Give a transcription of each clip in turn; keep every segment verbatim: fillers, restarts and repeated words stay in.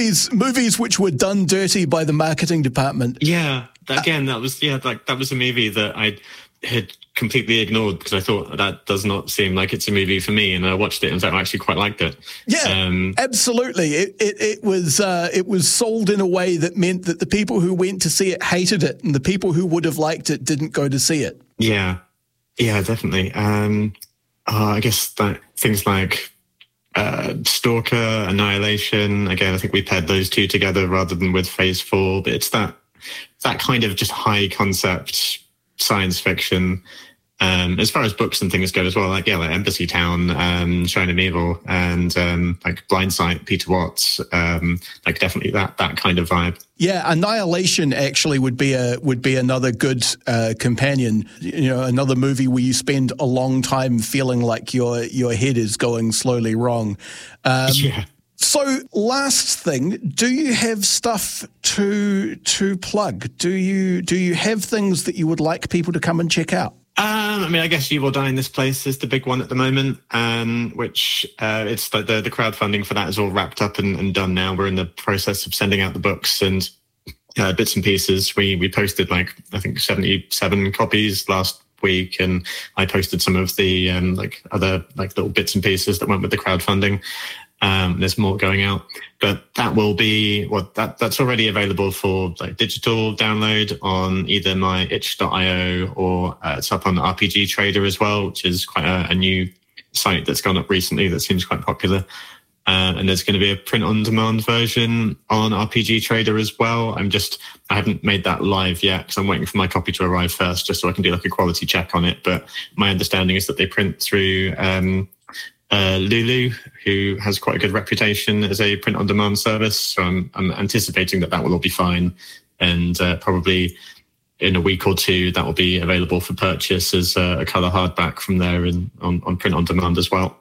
movies movies which were done dirty by the marketing department. Yeah, again, that was yeah, like that was a movie that I had completely ignored because I thought that does not seem like it's a movie for me, and I watched it and I actually quite liked it. Yeah, um, absolutely. It it, it was uh, it was sold in a way that meant that the people who went to see it hated it, and the people who would have liked it didn't go to see it. Yeah, yeah, definitely. Um, uh, I guess that things like uh, Stalker, Annihilation. Again, I think we paired those two together rather than with Phase Four. But it's that that kind of just high concept science fiction. Um, as far as books and things go as well, like yeah, like Embassy Town, um, Shining Evil, and um, like Blindsight, Peter Watts, um, like definitely that that kind of vibe. Yeah, Annihilation actually would be a would be another good uh, companion. You know, another movie where you spend a long time feeling like your your head is going slowly wrong. Um, yeah. So, last thing, do you have stuff to to plug? Do you do you have things that you would like people to come and check out? Um, I mean, I guess You Will Die in This Place is the big one at the moment, um, which uh, it's the, the the crowdfunding for that is all wrapped up and, and done now. We're in the process of sending out the books and uh, bits and pieces. We we posted like I think seventy-seven copies last week, and I posted some of the um, like other like little bits and pieces that went with the crowdfunding. Um, there's more going out, but that will be what well, that that's already available for like digital download on either my itch dot io or uh, it's up on R P G Trader as well, which is quite a, a new site that's gone up recently that seems quite popular. Uh, and there's going to be a print-on-demand version on R P G Trader as well. I'm just I haven't made that live yet because I'm waiting for my copy to arrive first, just so I can do like a quality check on it. But my understanding is that they print through. Um, Uh, Lulu, who has quite a good reputation as a print-on-demand service. So I'm, I'm anticipating that that will all be fine. And uh, probably in a week or two, that will be available for purchase as a, a colour hardback from there and on, on print-on-demand as well.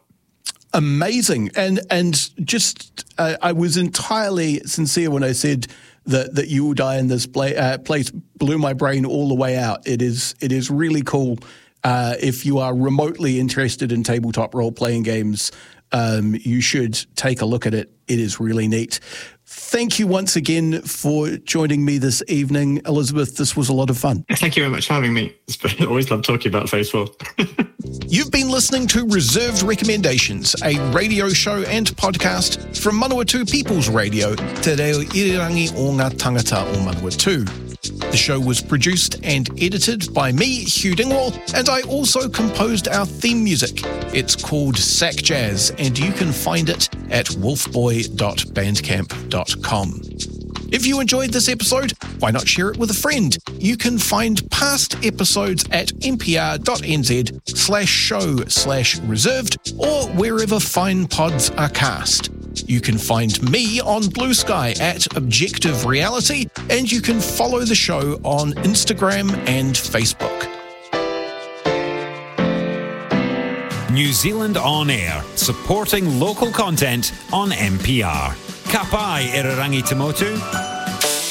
Amazing. And and just, uh, I was entirely sincere when I said that, that You Will Die in This play, uh, place blew my brain all the way out. It is it is really cool. Uh, if you are remotely interested in tabletop role-playing games, um, you should take a look at it. It is really neat. Thank you once again for joining me this evening, Elizabeth. This was a lot of fun. Thank you very much for having me. I always love talking about Phase Four. You've been listening to Reserved Recommendations, a radio show and podcast from Manawatu People's Radio, Te Reo Irirangi o ngā tangata o Manawatu. The show was produced and edited by me, Hugh Dingwall, and I also composed our theme music. It's called Sack Jazz, and you can find it at wolfboy dot bandcamp dot com. If you enjoyed this episode, why not share it with a friend? You can find past episodes at npr.nz slash show slash reserved or wherever fine pods are cast. You can find me on Blue Sky at Objective Reality, and you can follow the show on Instagram and Facebook. New Zealand On Air, supporting local content on N P R. Ka pai, Irarangi Te Motu.